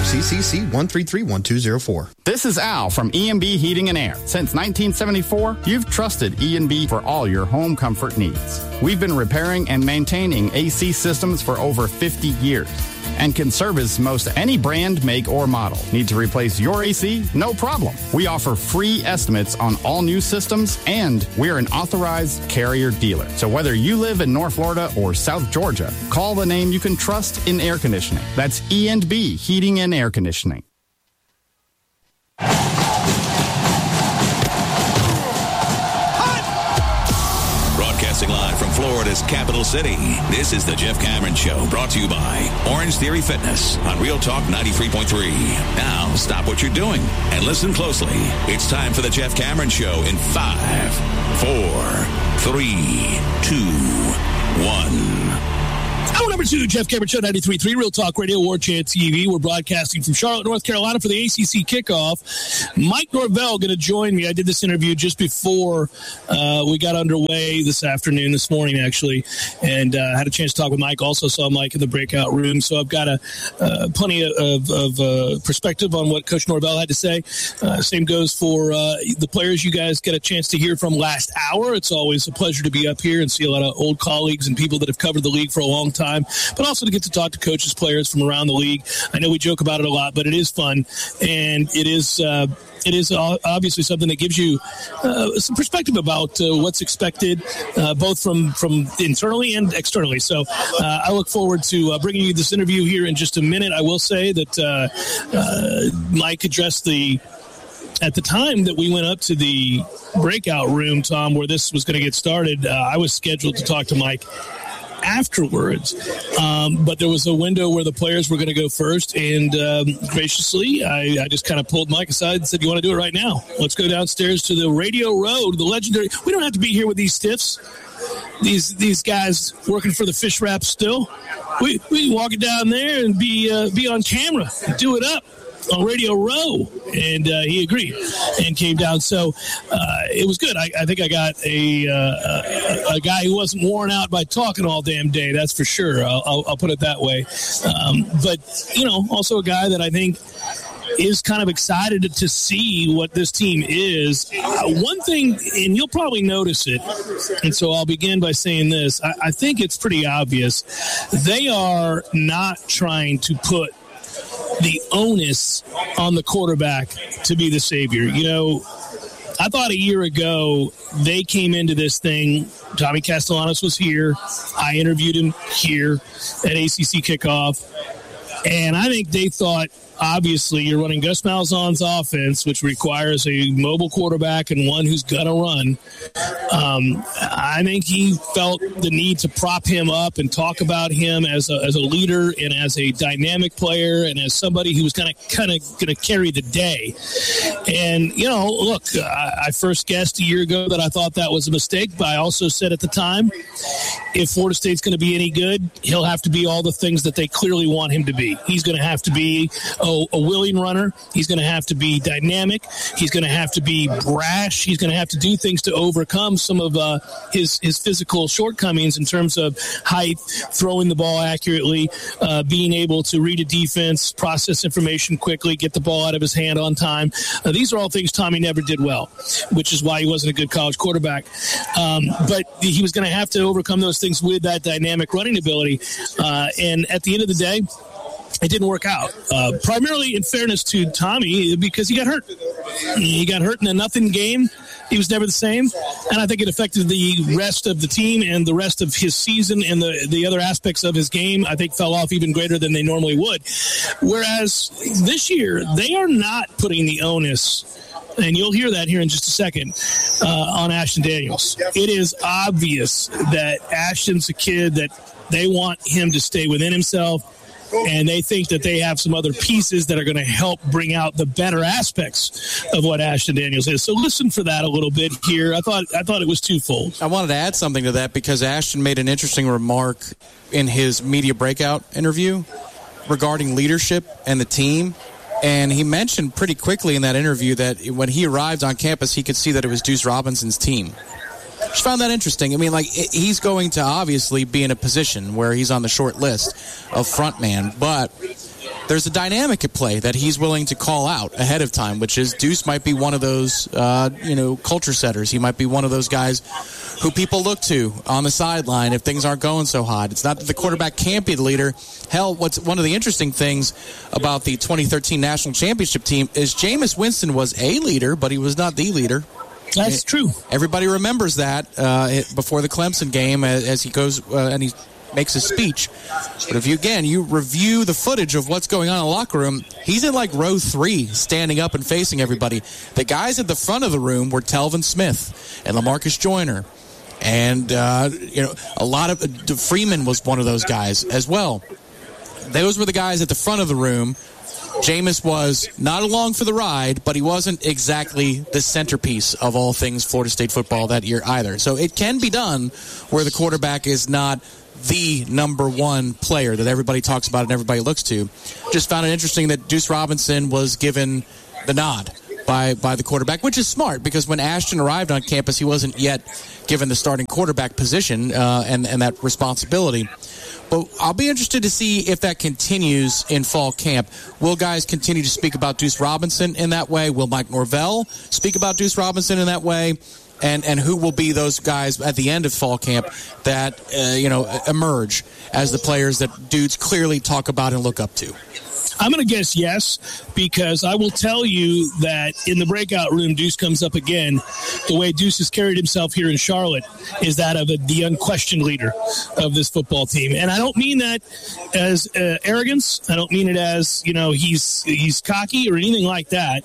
FCCC 1331204. This is Al from E&B Heating and Air. Since 1974, you've trusted E&B for all your home comfort needs. We've been repairing and maintaining AC systems for over 50 years and can service most any brand, make, or model. Need to replace your AC? No problem. We offer free estimates on all new systems, and we're an authorized Carrier dealer. So whether you live in North Florida or South Georgia, call the name you can trust in air conditioning. That's E&B Heating and Air Conditioning. Broadcasting live from Florida's capital city, this is the Jeff Cameron Show, brought to you by Orange Theory Fitness on Real Talk 93.3. Now, stop what you're doing and listen closely. It's time for the Jeff Cameron Show in 5, 4, 3, 2, 1. Hour number 2, Jeff Cameron Show, 93.3, Real Talk Radio, War Chant TV. We're broadcasting from Charlotte, North Carolina for the ACC kickoff. Mike Norvell going to join me. I did this interview just before we got underway this morning, actually, and had a chance to talk with Mike. Also saw Mike in the breakout room, so I've got plenty of perspective on what Coach Norvell had to say. Same goes for the players you guys get a chance to hear from last hour. It's always a pleasure to be up here and see a lot of old colleagues and people that have covered the league for a long time, but also to get to talk to coaches, players from around the league. I know we joke about it a lot, but it is fun, and it is obviously something that gives you some perspective about what's expected, both from internally and externally. So I look forward to bringing you this interview here in just a minute. I will say that Mike addressed at the time that we went up to the breakout room, Tom, where this was going to get started, I was scheduled to talk to Mike afterwards, but there was a window where the players were going to go first, and graciously I just kind of pulled Mike aside and said, you want to do it right now? Let's go downstairs to the Radio Row, the legendary. We don't have to be here with these stiffs, these guys working for the fish wrap still. We can walk it down there and be on camera and do it up on Radio Row, and he agreed and came down. So it was good. I think I got a guy who wasn't worn out by talking all damn day. That's for sure. I'll put it that way. But also a guy that I think is kind of excited to see what this team is. One thing, and you'll probably notice it, and so I'll begin by saying this. I think it's pretty obvious. They are not trying to put the onus on the quarterback to be the savior. I thought a year ago they came into this thing. Tommy Castellanos was here. I interviewed him here at ACC kickoff. And I think they thought, obviously, you're running Gus Malzahn's offense, which requires a mobile quarterback and one who's going to run. I think he felt the need to prop him up and talk about him as a leader and as a dynamic player and as somebody who was kind of going to carry the day. And, look, I first guessed a year ago that I thought that was a mistake, but I also said at the time, if Florida State's going to be any good, he'll have to be all the things that they clearly want him to be. He's going to have to be a willing runner. He's going to have to be dynamic. He's going to have to be brash. He's going to have to do things to overcome some of his physical shortcomings in terms of height, throwing the ball accurately, being able to read a defense, process information quickly, get the ball out of his hand on time. These are all things Tommy never did well, which is why he wasn't a good college quarterback. But he was going to have to overcome those things with that dynamic running ability. And at the end of the day, it didn't work out, primarily in fairness to Tommy, because he got hurt. He got hurt in a nothing game. He was never the same, and I think it affected the rest of the team and the rest of his season, and the other aspects of his game, I think, fell off even greater than they normally would. Whereas this year, they are not putting the onus, and you'll hear that here in just a second, on Ashton Daniels. It is obvious that Ashton's a kid that they want him to stay within himself, and they think that they have some other pieces that are going to help bring out the better aspects of what Ashton Daniels is. So listen for that a little bit here. I thought it was twofold. I wanted to add something to that because Ashton made an interesting remark in his media breakout interview regarding leadership and the team. And he mentioned pretty quickly in that interview that when he arrived on campus, he could see that it was Deuce Robinson's team. Just found that interesting. I mean, he's going to obviously be in a position where he's on the short list of front man, but there's a dynamic at play that he's willing to call out ahead of time, which is Deuce might be one of those, culture setters. He might be one of those guys who people look to on the sideline if things aren't going so hot. It's not that the quarterback can't be the leader. Hell, what's one of the interesting things about the 2013 National Championship team is Jameis Winston was a leader, but he was not the leader. That's true. Everybody remembers that before the Clemson game as he goes and he makes a speech. But if you review the footage of what's going on in the locker room, he's in like row 3, standing up and facing everybody. The guys at the front of the room were Telvin Smith and LaMarcus Joyner. And, a lot of Freeman was one of those guys as well. Those were the guys at the front of the room. Jameis was not along for the ride, but he wasn't exactly the centerpiece of all things Florida State football that year either. So it can be done where the quarterback is not the number one player that everybody talks about and everybody looks to. Just found it interesting that Deuce Robinson was given the nod by the quarterback, which is smart because when Ashton arrived on campus, he wasn't yet given the starting quarterback position and that responsibility. But I'll be interested to see if that continues in fall camp. Will guys continue to speak about Deuce Robinson in that way? Will Mike Norvell speak about Deuce Robinson in that way? And who will be those guys at the end of fall camp that, emerge as the players that dudes clearly talk about and look up to? I'm going to guess yes, because I will tell you that in the breakout room, Deuce comes up again. The way Deuce has carried himself here in Charlotte is that of the unquestioned leader of this football team. And I don't mean that as arrogance. I don't mean it as, he's cocky or anything like that.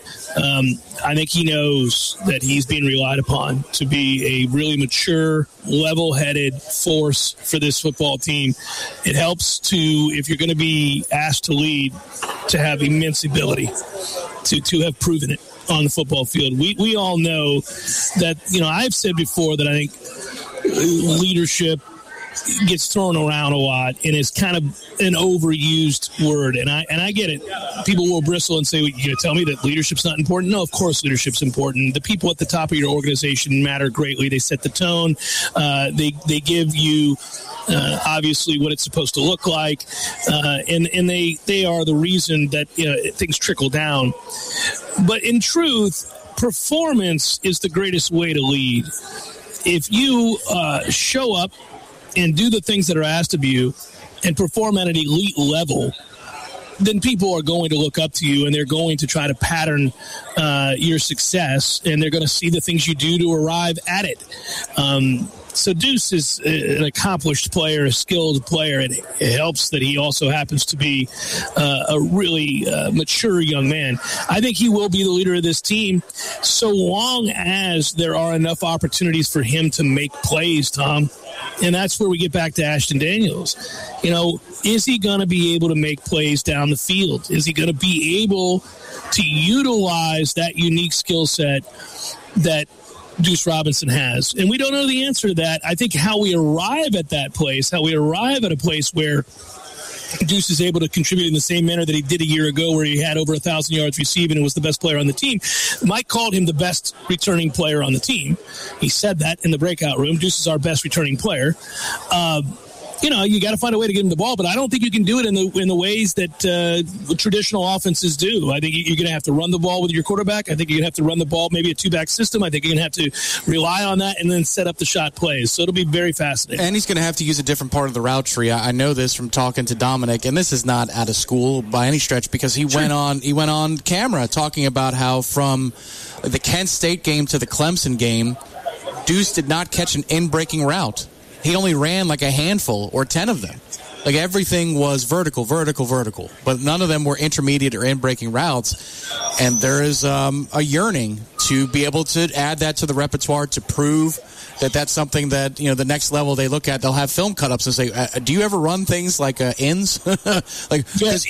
I think he knows that he's being relied upon to be a really mature, level-headed force for this football team. It helps if you're going to be asked to lead, to have immense ability to have proven it on the football field. We all know that, I've said before that I think leadership gets thrown around a lot and is kind of an overused word. And I get it. People will bristle and say, you're going to tell me that leadership's not important? No, of course leadership's important. The people at the top of your organization matter greatly. They set the tone. They give you obviously what it's supposed to look like. And they are the reason that things trickle down. But in truth, performance is the greatest way to lead. If you show up and do the things that are asked of you and perform at an elite level, then people are going to look up to you and they're going to try to pattern your success, and they're going to see the things you do to arrive at it. So Deuce is an accomplished player, a skilled player, and it helps that he also happens to be a really mature young man. I think he will be the leader of this team so long as there are enough opportunities for him to make plays, Tom. And that's where we get back to Ashton Daniels. Is he going to be able to make plays down the field? Is he going to be able to utilize that unique skill set that Deuce Robinson has? And we don't know the answer to that. I think how we arrive at that place, how we arrive at a place where Deuce is able to contribute in the same manner that he did a year ago, where he had over 1,000 yards receiving and was the best player on the team. Mike called him the best returning player on the team. He said that in the breakout room. Deuce is our best returning player. You got to find a way to get him the ball, but I don't think you can do it in the ways that traditional offenses do. I think you're going to have to run the ball with your quarterback. I think you're going to have to run the ball, maybe a two-back system. I think you're going to have to rely on that and then set up the shot plays. So it'll be very fascinating. And he's going to have to use a different part of the route tree. I know this from talking to Dominic, and this is not out of school by any stretch, because he went on camera talking about how from the Kent State game to the Clemson game, Deuce did not catch an in-breaking route. He only ran like a handful or 10 of them. Like everything was vertical, but none of them were intermediate or in-breaking routes. And there is a yearning to be able to add that to the repertoire to prove that that's something that, the next level they look at, they'll have film cut-ups and say, do you ever run things like ins? Because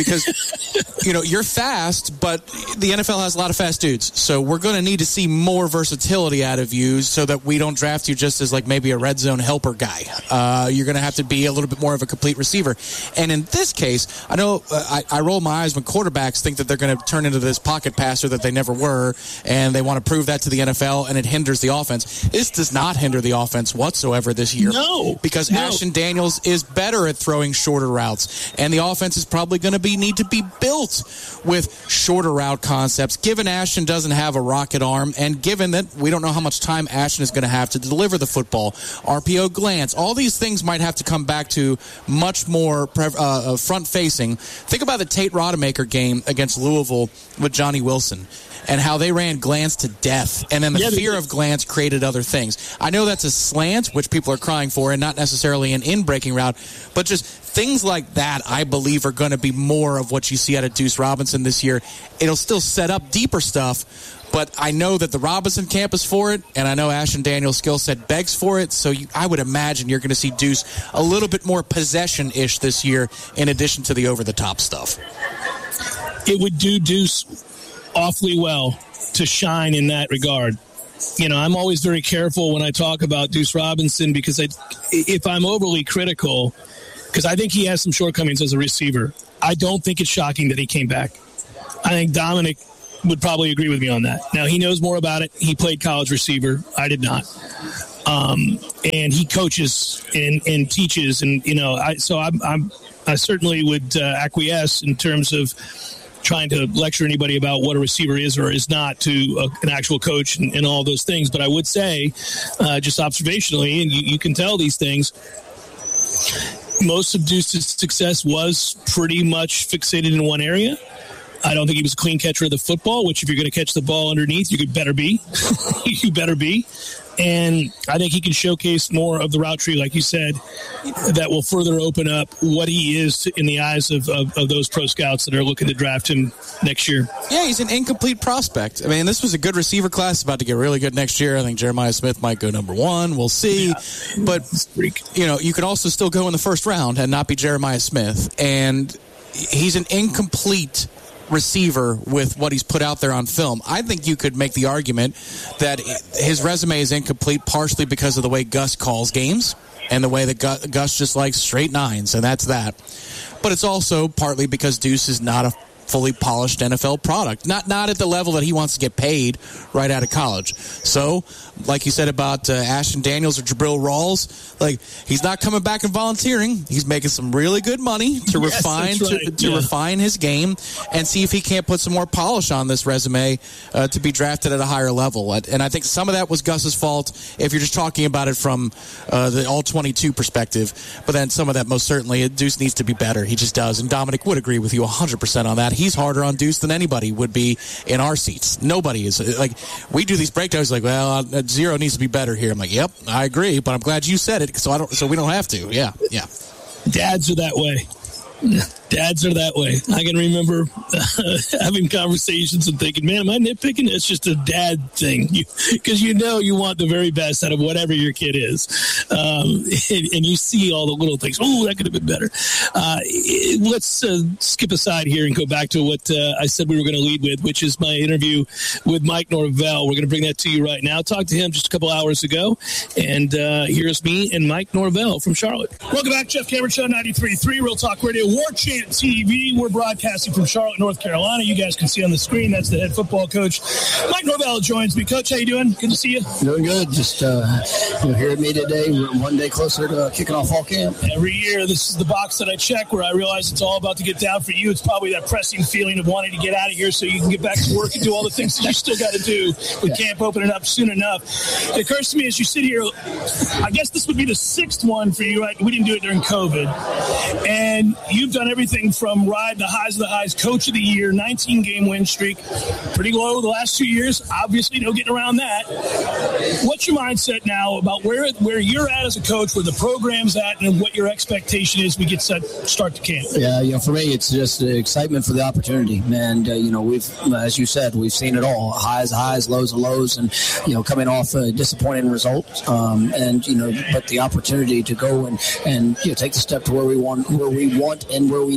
you're fast, but the NFL has a lot of fast dudes. So we're going to need to see more versatility out of you so that we don't draft you just as like maybe a red zone helper guy. You're going to have to be a little bit more of a incomplete receiver. And in this case, I know I roll my eyes when quarterbacks think that they're going to turn into this pocket passer that they never were, and they want to prove that to the NFL, and it hinders the offense. This does not hinder the offense whatsoever this year. No. Because Ashton Daniels is better at throwing shorter routes, and the offense is probably going to need to be built with shorter route concepts, given Ashton doesn't have a rocket arm, and given that we don't know how much time Ashton is going to have to deliver the football. RPO glance, all these things might have to come back to much more front-facing. Think about the Tate Rodemaker game against Louisville with Johnny Wilson and how they ran glance to death, and then the fear of glance created other things. I know that's a slant, which people are crying for, and not necessarily an in-breaking route, but just things like that, I believe, are going to be more of what you see out of Deuce Robinson this year. It'll still set up deeper stuff, but I know that the Robinson camp is for it, and I know Ashton Daniels' skill set begs for it, so I would imagine you're going to see Deuce a little bit more possession-ish this year in addition to the over-the-top stuff. It would do Deuce awfully well to shine in that regard. You know, I'm always very careful when I talk about Deuce Robinson because if I'm overly critical, because I think he has some shortcomings as a receiver, I don't think it's shocking that he came back. I think Dominic would probably agree with me on that. Now, he knows more about it. He played college receiver. I did not. And he coaches and teaches, and you know, I certainly would acquiesce in terms of trying to lecture anybody about what a receiver is or is not to an actual coach and all those things. But I would say, just observationally, and you can tell these things, most of Deuce's success was pretty much fixated in one area. I don't think he was a clean catcher of the football, which if you're going to catch the ball underneath, you could better be. You better be. And I think he can showcase more of the route tree, like you said, that will further open up what he is in the eyes of those pro scouts that are looking to draft him next year. Yeah, he's an incomplete prospect. I mean, this was a good receiver class, about to get really good next year. I think Jeremiah Smith might go number one. We'll see. Yeah. But, you know, you could also still go in the first round and not be Jeremiah Smith. And he's an incomplete receiver with what he's put out there on film. I think you could make the argument that his resume is incomplete partially because of the way Gus calls games and the way that Gus just likes straight nines, and that's that. But it's also partly because Deuce is not a fully polished NFL product. Not at the level that he wants to get paid right out of college. So, like you said about Ashton Daniels or Jabril Rawls, like, he's not coming back and volunteering. He's making some really good money to refine his game and see if he can't put some more polish on this resume to be drafted at a higher level. And I think some of that was Gus's fault if you're just talking about it from the all-22 perspective. But then some of that, most certainly, Deuce needs to be better. He just does. And Dominic would agree with you 100% on that. He's harder on Deuce than anybody would be in our seats. Nobody is. Like, we do these breakdowns like, well, Zero needs to be better here. I'm like, yep, I agree, but I'm glad you said it so we don't have to. Yeah. Dads are that way. Dads are that way. I can remember having conversations and thinking, man, am I nitpicking? It's just a dad thing. Because you want the very best out of whatever your kid is. And you see all the little things. Oh, that could have been better. Let's skip aside here and go back to what I said we were going to lead with, which is my interview with Mike Norvell. We're going to bring that to you right now. Talked to him just a couple hours ago. And here's me and Mike Norvell from Charlotte. Welcome back, Jeff Cameron Show, 93.3 Real Talk Radio, War Chant TV. We're broadcasting from Charlotte, North Carolina. You guys can see on the screen, that's the head football coach. Mike Norvell joins me. Coach, how you doing? Good to see you. Doing good. Just here at me today. We're one day closer to kicking off fall camp. Every year, this is the box that I check where I realize it's all about to get down. For you, it's probably that pressing feeling of wanting to get out of here so you can get back to work and do all the things that you still got to do with camp opening up soon enough. It occurs to me as you sit here, I guess this would be the sixth one for you, right? We didn't do it during COVID. And you've done everything from ride the highs of the highs, coach of the year, 19-game win streak, pretty low the last 2 years. Obviously, no getting around that. What's your mindset now about where you're at as a coach, where the program's at, and what your expectation is we get set start to camp? Yeah, for me, it's just excitement for the opportunity. And, we've, as you said, we've seen it all. Highs, lows, and, coming off a disappointing result. But the opportunity to go and take the step to where we want and where we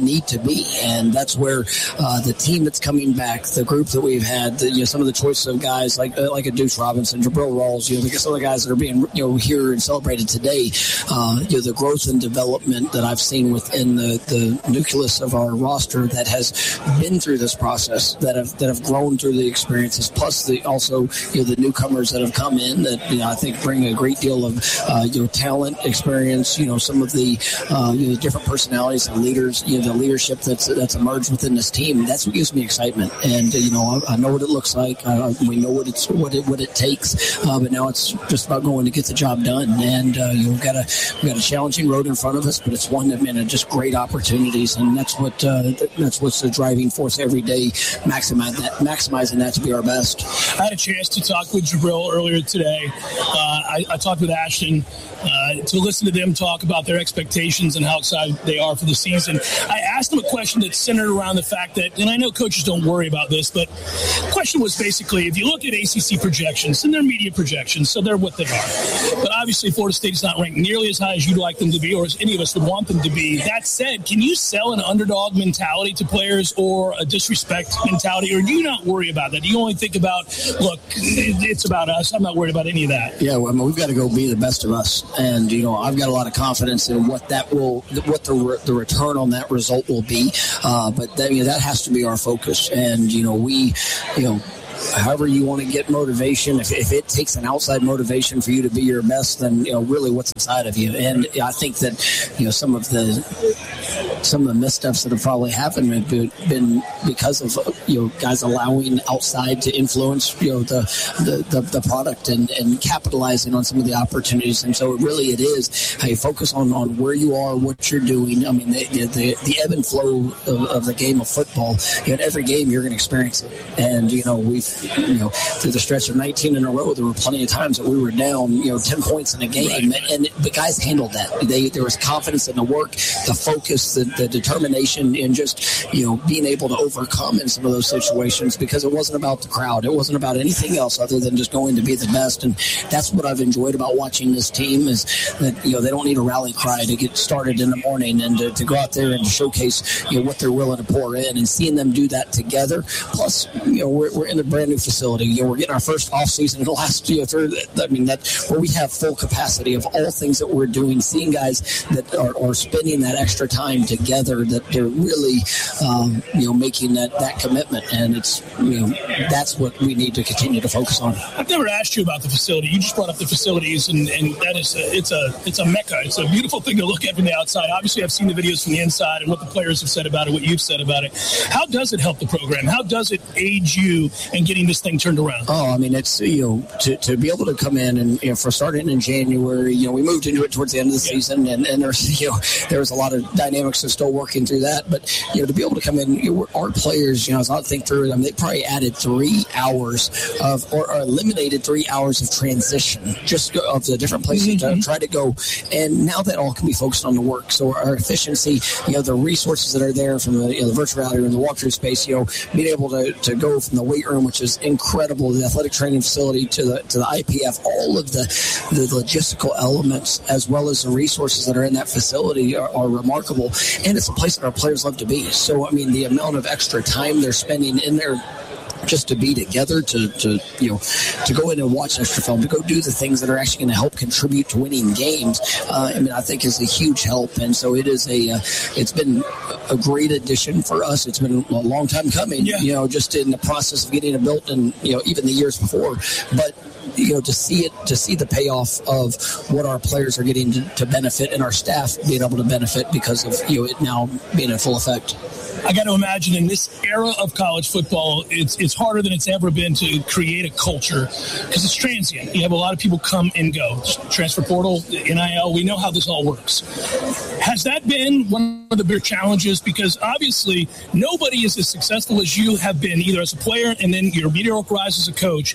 need to be. And that's where the team that's coming back, the group that we've had, some of the choices of guys like a Deuce Robinson, Jabril Rawls, some of the guys that are being here and celebrated today, the growth and development that I've seen within the nucleus of our roster that has been through this process, that have grown through the experiences, plus the newcomers that have come in that I think bring a great deal of talent, experience, some of the different personalities and leaders, the leadership that's emerged within this team. That's what gives me excitement. And I know what it looks like. We know what it takes. But now it's just about going to get the job done. And we've got a challenging road in front of us, but it's one that just great opportunities, and that's what's the driving force every day, maximizing that to be our best. I had a chance to talk with Jabril earlier today. I talked with Ashton to listen to them talk about their expectations and how excited they are for the season. I asked them a question that's centered around the fact that, and I know coaches don't worry about this, but the question was basically, if you look at ACC projections, and they're media projections, so they're what they are. But obviously Florida State is not ranked nearly as high as you'd like them to be, or as any of us would want them to be. That said, can you sell an underdog mentality to players or a disrespect mentality, or do you not worry about that? Do you only think about, look, it's about us, I'm not worried about any of that? Yeah, well, we've got to go be the best of us. And, I've got a lot of confidence in what the return on that result will be. But that has to be our focus. And, however you want to get motivation, if it takes an outside motivation for you to be your best, then really what's inside of you. And I think that some of the missteps that have probably happened have been because of guys allowing outside to influence the product and capitalizing on some of the opportunities. And so it is how you focus on where you are, what you're doing. I mean, the ebb and flow of the game of football. In every game you're going to experience it, and we've through the stretch of 19 in a row, there were plenty of times that we were down 10 points in a game, right. And the guys handled that. There was confidence in the work, the focus, the determination, and just being able to overcome in some of those situations, because it wasn't about the crowd, it wasn't about anything else other than just going to be the best. And that's what I've enjoyed about watching this team, is that they don't need a rally cry to get started in the morning, and to go out there and to showcase what they're willing to pour in, and seeing them do that together. Plus we're in a brand new facility. We're getting our first off season in the last year. That's where we have full capacity of all things that we're doing. Seeing guys that are spending that extra time together, that they're really making that commitment, and it's that's what we need to continue to focus on. I've never asked you about the facility. You just brought up the facilities, and that is it's a mecca. It's a beautiful thing to look at from the outside. Obviously, I've seen the videos from the inside and what the players have said about it, what you've said about it. How does it help the program? How does it aid you in getting this thing turned around? Oh, I mean, it's to be able to come in and for starting in January, we moved into it towards the end of the season, and there was a lot of dynamics that's still working through that. But to be able to come in, our players, as I think through them, they probably added 3 hours or eliminated 3 hours of transition, just of the different places to try to go. And now that all can be focused on the work. So our efficiency, the resources that are there from the virtual reality and the walkthrough space, being able to go from the weight room, which is incredible, the athletic training facility to the IPF, all of the logistical elements as well as the resources that are in that facility are remarkable. And it's a place that our players love to be. So, I mean, the amount of extra time they're spending in there just to be together, to go in and watch extra film, to go do the things that are actually going to help contribute to winning games, I think is a huge help. And so it's been a great addition for us. It's been a long time coming, just in the process of getting it built, and even the years before. But to see the payoff of what our players are getting to benefit, and our staff being able to benefit because of it now being in full effect. I got to imagine in this era of college football, it's harder than it's ever been to create a culture, because it's transient. You have a lot of people come and go. Transfer portal, NIL, we know how this all works. Has that been one of the bigger challenges? Because obviously nobody is as successful as you have been, either as a player and then your meteoric rise as a coach,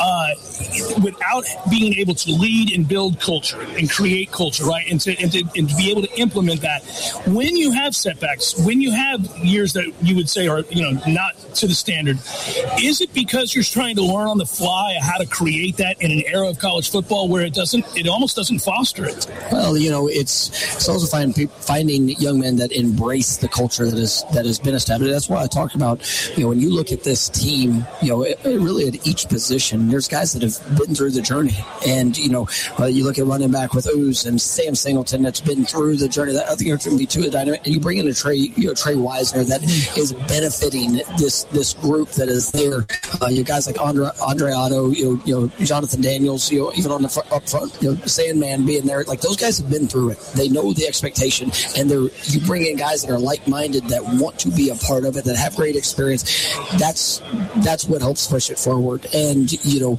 without being able to lead and build culture and create culture, right? And to be able to implement that. When you have setbacks, when you have years that you would say are not to the standard, is it because you're trying to learn on the fly how to create that in an era of college football where it almost doesn't foster it? Well, it's also finding finding young men that embrace the culture that has been established. That's why I talked about, when you look at this team, really at each position, there's guys that have been through the journey. And, you look at running back with Ooze and Sam Singleton that's been through the journey. That I think it's going to be too dynamic. And you bring in a Trey Wisner that is benefiting this group that is there. You guys like Andre Otto, Jonathan Daniels, even on the up front, Sandman being there. Like, those guys have been through it. They know the expectation, and you bring in guys that are like-minded, that want to be a part of it, that have great experience. That's what helps push it forward. And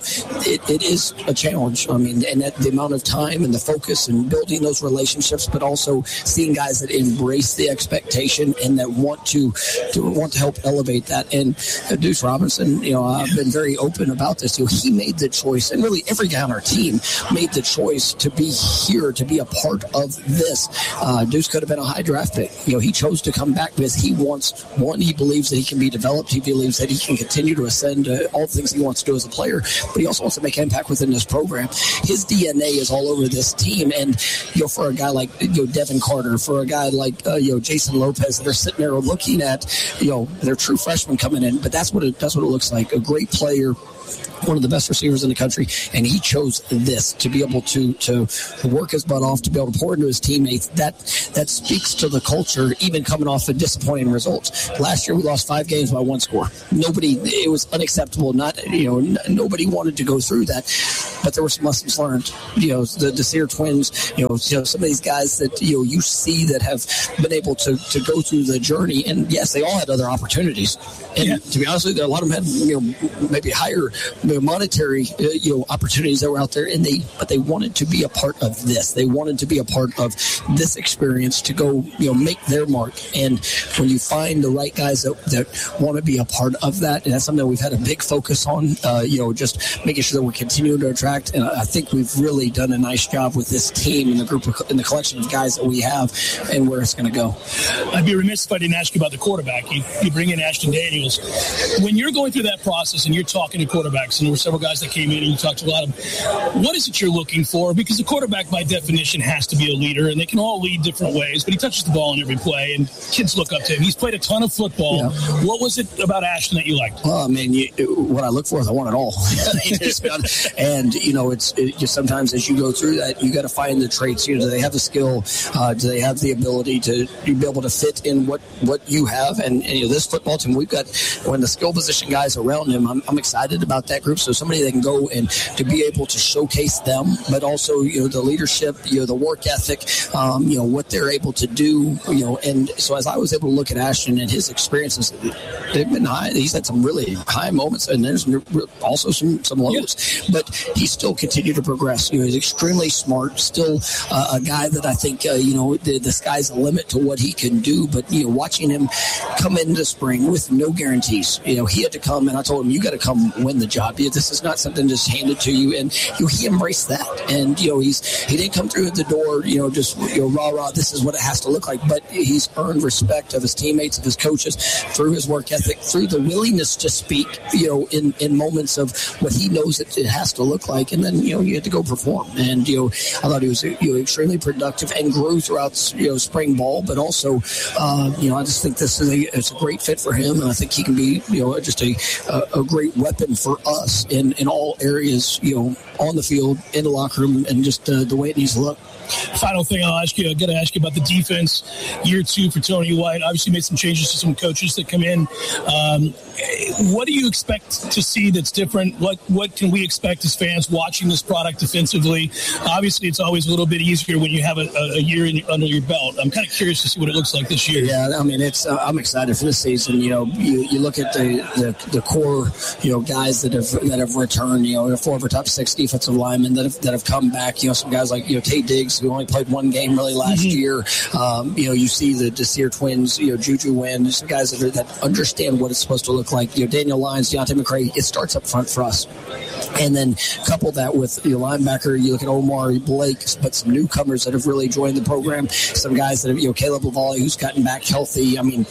it is a challenge. I mean, and that the amount of time and the focus and building those relationships, but also seeing guys that embrace the expectation and that want to help elevate that. And Deuce Robinson, I've been very open about this. He made the choice, and really every guy on our team made the choice to be here, to be a part of this. Deuce could have been a high draft pick. He chose to come back because he believes that he can be developed. He believes that he can continue to ascend to all the things he wants to do as a player, but he also wants to make an impact within this program. His DNA is all over this team. And, for a guy like, Devin Carter, for a guy like, Jason Lopez, they're sitting there looking at, their true freshmen coming in, but that's what it looks like. A great player, one of the best receivers in the country, and he chose this to be able to work his butt off, to be able to pour into his teammates. That speaks to the culture, even coming off of disappointing results. Last year we lost 5 games by 1 score. It was unacceptable. Nobody wanted to go through that, but there were some lessons learned. The Desir twins, some of these guys that you see that have been able to go through the journey, and yes, they all had other opportunities. And to be honest with you, a lot of them had maybe higher monetary opportunities that were out there, but they wanted to be a part of this. They wanted to be a part of this experience to go make their mark. And when you find the right guys that want to be a part of that, and that's something that we've had a big focus on, just making sure that we're continuing to attract. And I think we've really done a nice job with this team and the collection of guys that we have and where it's going to go. I'd be remiss if I didn't ask you about the quarterback. You bring in Ashton Daniels. When you're going through that process and you're talking to quarterbacks, and there were several guys that came in and you talked to a lot of them, what is it you're looking for? Because the quarterback, by definition, has to be a leader, and they can all lead different ways, but he touches the ball in every play, and kids look up to him. He's played a ton of football. Yeah. What was it about Ashton that you liked? Well, I mean, what I look for is I want it all. And, it's just sometimes as you go through that, you got to find the traits. Do they have the skill? Do they have the ability to be able to fit in what you have? And this football team, we've got, when the skill position guys around him, I'm excited about that group. So somebody that can go and to be able to showcase them, but also, the leadership, the work ethic, what they're able to do, and so as I was able to look at Ashton and his experiences, they've been high. He's had some really high moments, and there's also some lows, but he's still continued to progress. He's extremely smart, still a guy that I think, the sky's the limit to what he can do, but, watching him come into spring with no guarantees, he had to come, and I told him, you got to come win the job. This is not something just handed to you, and he embraced that. And he didn't come through the door, just rah. This is what it has to look like. But he's earned respect of his teammates, of his coaches, through his work ethic, through the willingness to speak, in moments of what he knows it has to look like. And then you had to go perform. And I thought he was extremely productive and grew throughout spring ball. But also, I just think it's a great fit for him, and I think he can be just a great weapon for us in all areas, on the field, in the locker room, and just the way it needs to look. Final thing I'll ask you, I got to ask you about the defense. Year 2 for Tony White. Obviously made some changes to some coaches that come in. What do you expect to see that's different? What can we expect as fans watching this product defensively? Obviously, it's always a little bit easier when you have a year under your belt. I'm kind of curious to see what it looks like this year. Yeah, I mean, I'm excited for this season. You look at the core, guys that have returned. 4 of our top 6 defensive linemen that have come back. Some guys like Tate Diggs, who only played 1 game really last year. You see the Desir twins, Juju Wynn, some guys that understand what it's supposed to look like. Daniel Lyons, Deontay McCray. It starts up front for us. And then couple that with your linebacker, you look at Omar Blake, but some newcomers that have really joined the program. Some guys that have, Caleb Lavalley, who's gotten back healthy. I mean,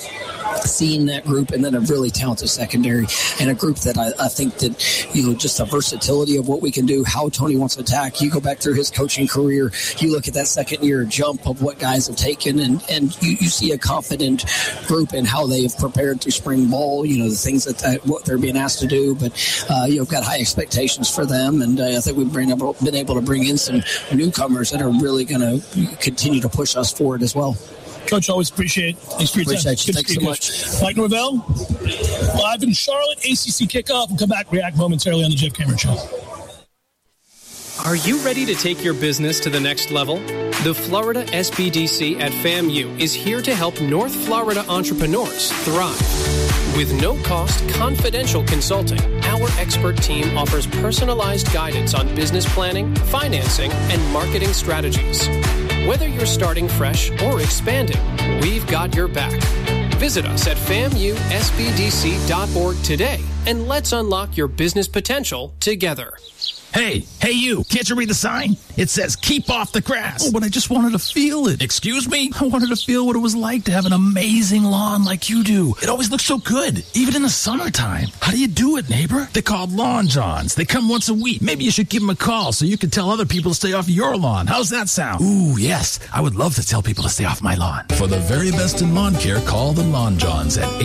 seeing that group, and then a really talented secondary, and a group that I think that, just the versatility of what we can do, how Tony wants to attack. You go back through his coaching career, you look at that second-year jump of what guys have taken, and you see a confident group in how they have prepared through spring ball, the things that what they're being asked to do, but you've got high expectations for them, and I think we've been able to bring in some newcomers that are really going to continue to push us forward as well. Coach, always appreciate it. Thanks for your time. Thanks so much. Mike Norvell, live in Charlotte, ACC kickoff. We'll come back, react momentarily on the Jeff Cameron Show. Are you ready to take your business to the next level? The Florida SBDC at FAMU is here to help North Florida entrepreneurs thrive. With no-cost, confidential consulting, our expert team offers personalized guidance on business planning, financing, and marketing strategies. Whether you're starting fresh or expanding, we've got your back. Visit us at FAMUSBDC.org today, and let's unlock your business potential together. Hey you, can't you read the sign? It says, keep off the grass. Oh, but I just wanted to feel it. Excuse me? I wanted to feel what it was like to have an amazing lawn like you do. It always looks so good, even in the summertime. How do you do it, neighbor? They're called Lawn Johns. They come once a week. Maybe you should give them a call so you can tell other people to stay off your lawn. How's that sound? Ooh, yes. I would love to tell people to stay off my lawn. For the very best in lawn care, call the Lawn Johns at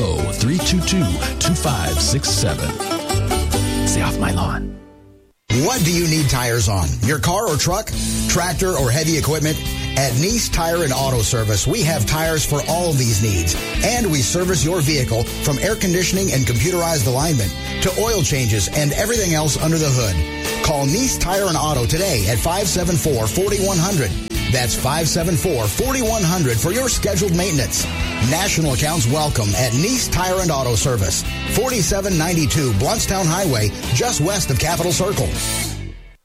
850-322-2567. Stay off my lawn. What do you need tires on? Your car or truck? Tractor or heavy equipment? At Nice Tire and Auto Service, we have tires for all of these needs. And we service your vehicle from air conditioning and computerized alignment to oil changes and everything else under the hood. Call Nice Tire and Auto today at 574-4100. That's 574-4100 for your scheduled maintenance. National accounts welcome at Nice Tire and Auto Service, 4792 Bluntstown Highway, just west of Capitol Circle.